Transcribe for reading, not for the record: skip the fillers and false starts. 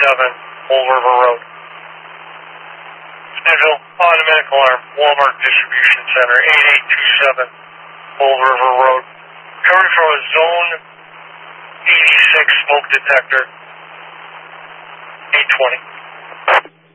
Old River Road. Smithville, automatic alarm, Walmart Distribution Center, 8827 Old River Road. Coming from a zone 86 smoke detector, 820.